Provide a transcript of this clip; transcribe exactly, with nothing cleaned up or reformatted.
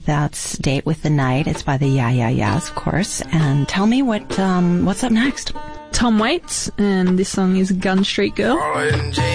That's Date with the Night. It's by the Yeah Yeah Yeahs, of course. And tell me what um, what's up next. Tom Waits, and this song is Gun Street Girl.